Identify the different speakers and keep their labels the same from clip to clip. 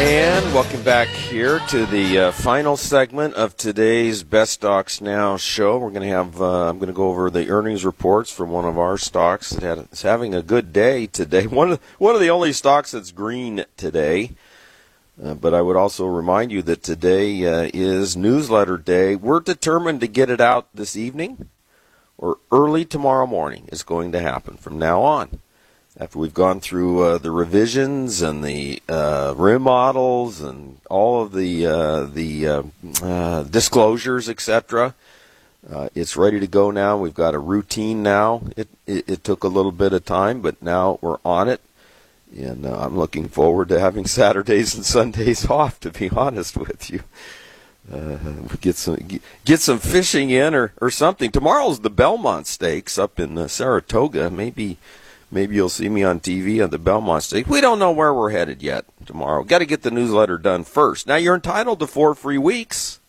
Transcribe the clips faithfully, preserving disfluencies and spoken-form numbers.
Speaker 1: And welcome back here to the uh, final segment of today's Best Stocks Now show. We're going to have, uh, I'm going to go over the earnings reports from one of our stocks that had, is having a good day today. One of, one of the only stocks that's green today. Uh, but I would also remind you that today uh, is newsletter day. We're determined to get it out this evening or early tomorrow morning is going to happen from now on. After we've gone through uh, the revisions and the uh, remodels and all of the uh, the uh, uh, disclosures, et cetera, uh, it's ready to go now. We've got a routine now. It, it, it took a little bit of time, but now we're on it. And uh, I'm looking forward to having Saturdays and Sundays off, to be honest with you. Uh, get some get some fishing in or, or something. Tomorrow's the Belmont Stakes up in uh, Saratoga. Maybe maybe you'll see me on T V on the Belmont Stakes. We don't know where we're headed yet tomorrow. Got to get the newsletter done first. Now, you're entitled to four free weeks.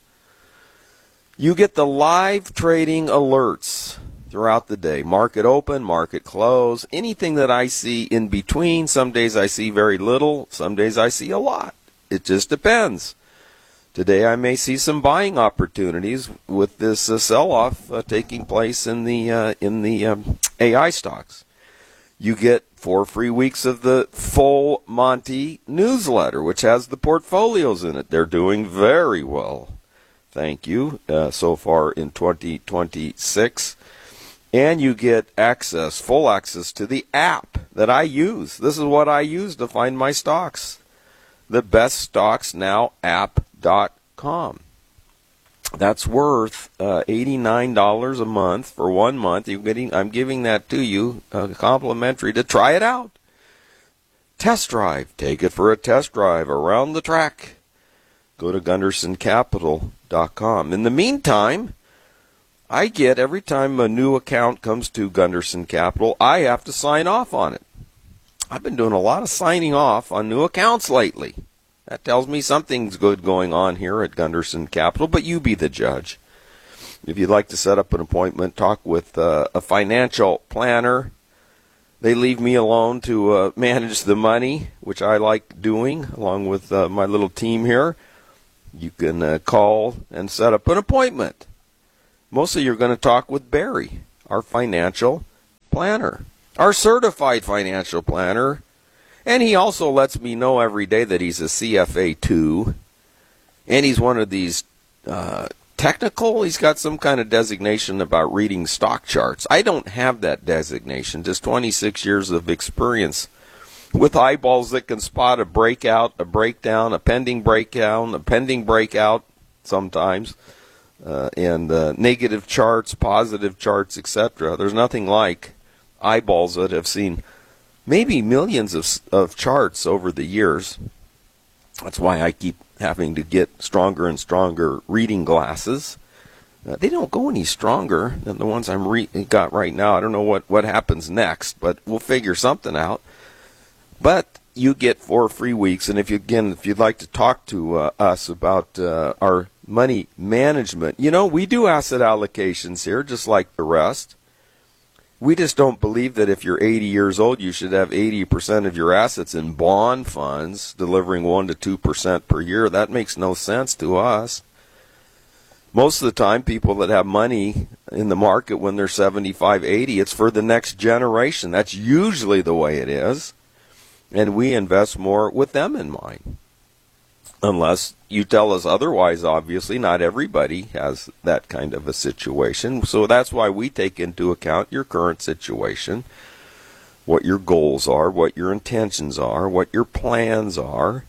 Speaker 1: You get the live trading alerts throughout the day. Market open, market close, anything that I see in between. Some days I see very little, some days I see a lot. It just depends. Today I may see some buying opportunities with this uh, sell-off uh, taking place in the uh, in the um, A I stocks. You get four free weeks of the Full Monty newsletter, which has the portfolios in it. They're doing very well. Thank you. Uh, so far in twenty twenty-six. And you get access, full access to the app that I use. This is what I use to find my stocks. The best stocks now app dot com. That's worth uh, eighty-nine dollars a month for one month. You're getting, I'm giving that to you, uh, complimentary to try it out. Test drive. Take it for a test drive around the track. Go to gunderson capital dot com. In the meantime, I get, every time a new account comes to Gunderson Capital, I have to sign off on it. I've been doing a lot of signing off on new accounts lately. That tells me something's good going on here at Gunderson Capital, but you be the judge. If you'd like to set up an appointment, talk with uh, a financial planner. They leave me alone to uh, manage the money, which I like doing, along with uh, my little team here. You can uh, call and set up an appointment. Mostly you're going to talk with Barry, our financial planner, our certified financial planner. And he also lets me know every day that he's a C F A two. And he's one of these uh, technical, he's got some kind of designation about reading stock charts. I don't have that designation, just twenty-six years of experience with eyeballs that can spot a breakout, a breakdown, a pending breakdown, a pending breakout sometimes. Uh, and uh, negative charts, positive charts, et cetera. There's nothing like eyeballs that have seen maybe millions of of charts over the years. That's why I keep having to get stronger and stronger reading glasses. Uh, they don't go any stronger than the ones I'm re- got right now. I don't know what, what happens next, but we'll figure something out. But you get four free weeks, and if you again, if you'd like to talk to uh, us about uh, our money management. You know, we do asset allocations here, just like the rest. We just don't believe that if you're eighty years old, you should have eighty percent of your assets in bond funds, delivering one to two percent per year. That makes no sense to us. Most of the time, people that have money in the market when they're seventy-five, eighty, it's for the next generation. That's usually the way it is. And we invest more with them in mind. Unless you tell us otherwise, obviously, not everybody has that kind of a situation. So that's why we take into account your current situation, what your goals are, what your intentions are, what your plans are,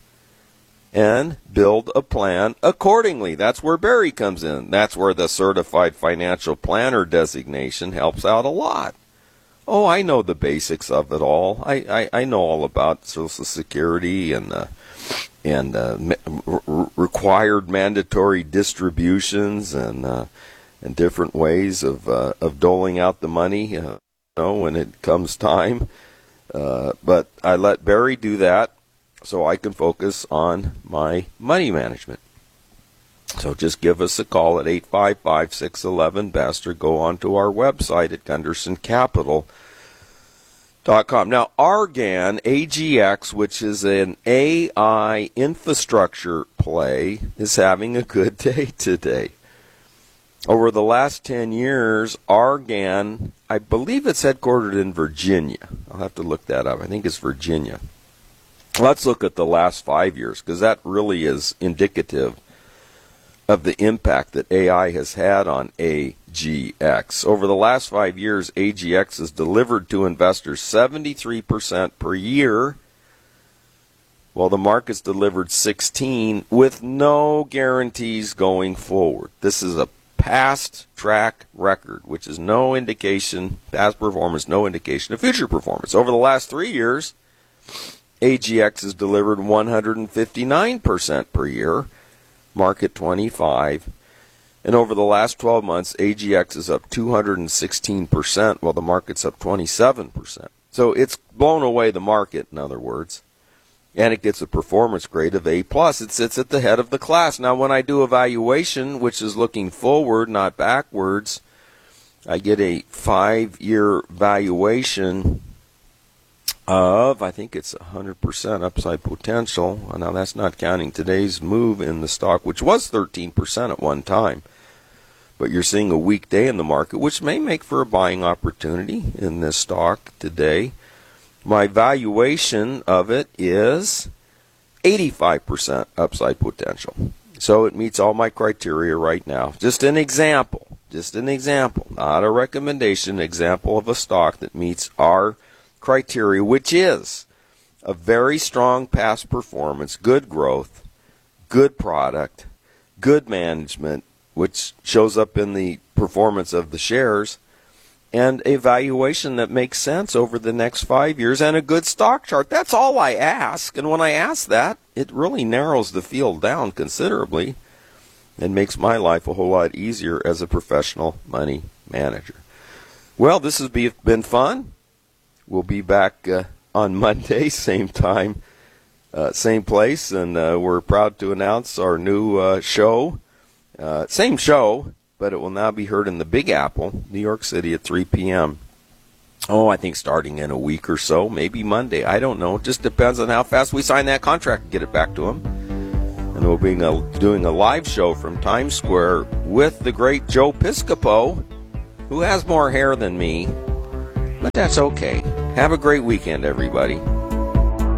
Speaker 1: and build a plan accordingly. That's where Barry comes in. That's where the Certified Financial Planner designation helps out a lot. Oh, I know the basics of it all. I, I, I know all about Social Security and uh, and uh, re- required mandatory distributions and uh, and different ways of uh, of doling out the money, uh, you know, when it comes time. Uh, but I let Barry do that so I can focus on my money management. So just give us a call at eight five five, six one one, B E S T or go onto our website at Gunderson Capital Dot com. Now, Argan, A G X, which is an A I infrastructure play, is having a good day today. Over the last ten years, Argan, I believe it's headquartered in Virginia. I'll have to look that up. I think it's Virginia. Let's look at the last five years, because that really is indicative of the impact that A I has had on A G X. Over the last five years, A G X has delivered to investors seventy-three percent per year, while the market's delivered sixteen, with no guarantees going forward. This is a past track record, which is no indication, past performance, no indication of future performance. Over the last three years, A G X has delivered one hundred fifty-nine percent per year, market twenty-five, and over the last twelve months, A G X is up two hundred sixteen percent, while the market's up twenty-seven percent. So it's blown away the market, in other words, and it gets a performance grade of A plus. It sits at the head of the class. Now, when I do a valuation, which is looking forward, not backwards, I get a five-year valuation of, I think it's one hundred percent upside potential. Now, that's not counting today's move in the stock, which was thirteen percent at one time. But you're seeing a weak day in the market, which may make for a buying opportunity in this stock today. My valuation of it is eighty-five percent upside potential. So it meets all my criteria right now. Just an example, just an example, not a recommendation, example of a stock that meets our criteria, which is a very strong past performance, good growth, good product, good management, which shows up in the performance of the shares, and a valuation that makes sense over the next five years, and a good stock chart. That's all I ask. And when I ask that, it really narrows the field down considerably and makes my life a whole lot easier as a professional money manager. Well, this has been fun. We'll be back uh, on Monday, same time, uh, same place, and uh, we're proud to announce our new uh, show. Uh, same show, but it will now be heard in the Big Apple, New York City at three p.m. Oh, I think starting in a week or so, maybe Monday. I don't know. It just depends on how fast we sign that contract and get it back to them. And we'll be a, doing a live show from Times Square with the great Joe Piscopo, who has more hair than me. But that's okay. Have a great weekend, everybody.